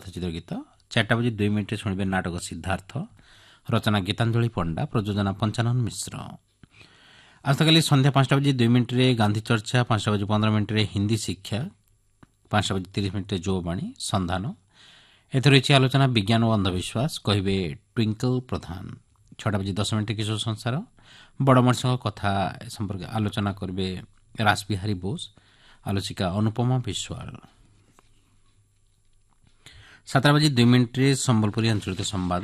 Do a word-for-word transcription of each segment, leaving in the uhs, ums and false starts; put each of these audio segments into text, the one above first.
ତଥ୍ୟଚିତ୍ର ଗୀତ। ଚାରିଟା ବଜେ ଦୁଇ ମିନିଟ୍ରେ ଶୁଣିବେ ନାଟକ ସିଦ୍ଧାର୍ଥ, ରଚନା ଗୀତାଞ୍ଜଳି ପଣ୍ଡା, ପ୍ରଯୋଜନା ପଞ୍ଚାନନ ମିଶ୍ର। ଆସନ୍ତାକାଲି ସନ୍ଧ୍ୟା ପାଞ୍ଚଟା ବଜେ ଦୁଇ ମିନିଟ୍ରେ ଗାନ୍ଧି ଚର୍ଚ୍ଚା, ପାଞ୍ଚଟା ବଜେ ପନ୍ଦର ମିନିଟ୍ରେ ହିନ୍ଦୀ ଶିକ୍ଷା, ପାଞ୍ଚଟା ବଜେ ତିରିଶ ମିନିଟ୍ରେ ଯୌବାଣୀ ସନ୍ଧାନ। ଏଥିରେ ରହିଛି ଆଲୋଚନା ବିଜ୍ଞାନ ଓ ଅନ୍ଧବିଶ୍ୱାସ, କହିବେ ଟ୍ୱିଙ୍କଲ ପ୍ରଧାନ। ଛଅଟା ବଜେ ଦଶ ମିନିଟ୍ରେ କିଶୋର ସଂସାର, ବଡ଼ ମଣିଷଙ୍କ କଥା ସମ୍ପର୍କରେ ଆଲୋଚନା କରିବେ ରାସବିହାରୀ ବୋଷ, ଆଲୋଚିକା ଅନୁପମା ବିଶ୍ୱାଳ। ସାତଟା ବଜେ ଦୁଇ ମିନିଟ୍ରେ ସମ୍ବଲପୁରୀ ଆଞ୍ଚଳିକ ସମ୍ବାଦ।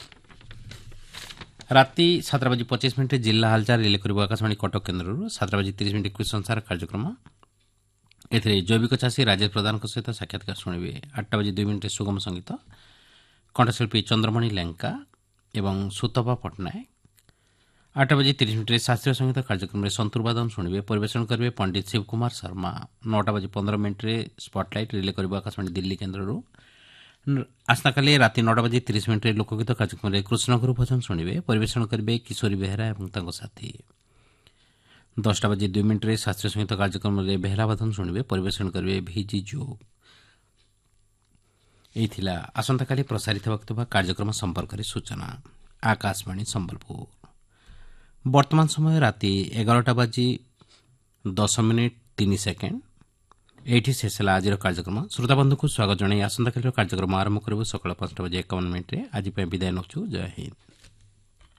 ରାତି ସାତଟା ବଜେ ପଚିଶ ମିନିଟ୍ରେ ଜିଲ୍ଲା ହାଲଚାଲ ରିଲେ କରିବ ଆକାଶବାଣୀ କଟକ କେନ୍ଦ୍ରରୁ। ସାତଟା ବଜେ ତିରିଶ ମିନିଟ୍ କୃଷି ସଂସାର କାର୍ଯ୍ୟକ୍ରମ। ଏଥିରେ ଜୈବିକ ଚାଷୀ ରାଜେଶ ପ୍ରଧାନଙ୍କ ସହିତ ସାକ୍ଷାତକାର ଶୁଣିବେ। ଆଠଟା ବଜେ ଦୁଇ ମିନିଟ୍ରେ ସୁଗମ ସଙ୍ଗୀତ, କଣ୍ଠଶିଳ୍ପୀ ଚନ୍ଦ୍ରମଣି ଲେଙ୍କା ଏବଂ ସୁତପା ପଟ୍ଟନାୟକ। ଆଠଟା ବଜେ ତିରିଶ ମିନିଟ୍ରେ ଶାସ୍ତ୍ରୀୟ ସଙ୍ଗୀତ କାର୍ଯ୍ୟକ୍ରମରେ ସନ୍ତୁର ବାଦନ ଶୁଣିବେ, ପରିବେଷଣ କରିବେ ପଣ୍ଡିତ ଶିବକୁମାର ଶର୍ମା। ନଅଟା ବଜେ ପନ୍ଦର ମିନିଟ୍ରେ ସ୍ପଟ୍ଲାଇଟ୍ ରିଲେ କରିବ ଆକାଶବାଣୀ ଦିଲ୍ଲୀ କେନ୍ଦ୍ରରୁ। ଆସନ୍ତାକାଲି ରାତି ନଅଟା ବଜେ ତିରିଶ ମିନିଟ୍ରେ ଲୋକଗୀତ କାର୍ଯ୍ୟକ୍ରମରେ କୃଷ୍ଣଗୁରୁ ଭଜନ ଶୁଣିବେ, ପରିବେଷଣ କରିବେ କିଶୋରୀ ବେହେରା ଏବଂ ତାଙ୍କ ସାଥୀ। ଦଶଟା ବଜେ ଦୁଇ ମିନିଟ୍ରେ ଶାସ୍ତ୍ରୀୟ ସଙ୍ଗୀତ କାର୍ଯ୍ୟକ୍ରମରେ ବେହେରା ବାଦନ ଶୁଣିବେ, ପରିବେଷଣ କରିବେ ଭିଜି ଯୋଗ। ଏହି ଥିଲା ଆସନ୍ତାକାଲି ପ୍ରସାରିତ ହେବାକୁ ଥିବା କାର୍ଯ୍ୟକ୍ରମ ସମ୍ପର୍କରେ ସୂଚନା। ଆକାଶବାଣୀ ସମ୍ବଲପୁର। ବର୍ତ୍ତମାନ ସମୟ ରାତି ଏଗାରଟା ବାଜି ଦଶ ମିନିଟ୍ ତିନି ସେକେଣ୍ଡ। ଏଇଠି ଶେଷ ହେଲା ଆଜିର କାର୍ଯ୍ୟକ୍ରମ। ଶ୍ରୋତାବନ୍ଧୁଙ୍କୁ ସ୍ୱାଗତ ଜଣାଇ ଆସନ୍ତାକାଲିର କାର୍ଯ୍ୟକ୍ରମ ଆରମ୍ଭ କରିବୁ ସକାଳ ପାଞ୍ଚଟା ବଜେ ଏକାବନ ମିନିଟ୍ରେ। ଆଜି ପାଇଁ ବିଦାୟ ନେଉଛୁ। ଜୟ ହିନ୍ଦ।